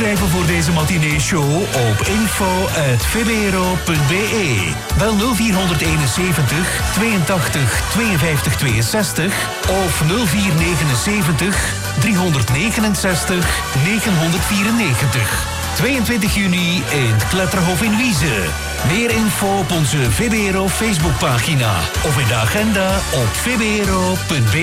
inschrijven voor deze matinee-show op info@vbro.be. Bel 0471 82 52 62 of 0479 369 994. 22 juni in het Kletterhof in Wieze. Meer info op onze VBRO Facebookpagina of in de agenda op vbro.be.